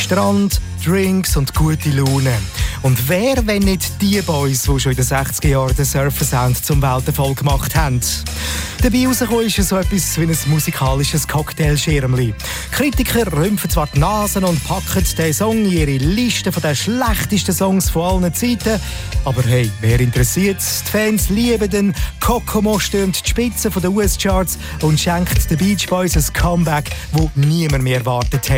Strand, Drinks und gute Laune. Und wer, wenn nicht die Boys, die schon in den 60er Jahren den Surfer-Sound zum Welterfolg gemacht haben? Dabei rausgekommen ist so etwas wie ein musikalisches Cocktailschirmli. Kritiker rümpfen zwar die Nasen und packen den Song in ihre Liste der schlechtesten Songs von allen Zeiten. Aber hey, wer interessiert's? Die Fans lieben den. Kokomo stürmt die Spitze der US-Charts und schenkt den Beach Boys ein Comeback, das niemand mehr erwartet hat.